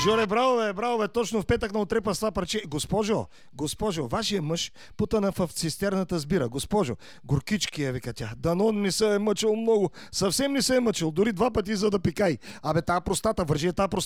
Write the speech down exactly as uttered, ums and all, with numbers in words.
Жоре, браво бе, браво бе, точно в петък на отрепа с това парче. Госпожо, госпожо, вашия мъж путана в цистерната сбира. Госпожо, горкички е, вика тя. Дано не се е мъчил много. Съвсем не се е мъчил, дори два пъти за да пикай. Абе, тая простата, вържи е тая простата.